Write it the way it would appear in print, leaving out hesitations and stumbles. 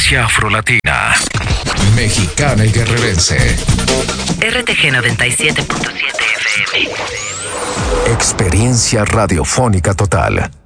Frecuencia afrolatina. Mexicana y guerrerense. RTG 97.7 FM. Experiencia radiofónica total.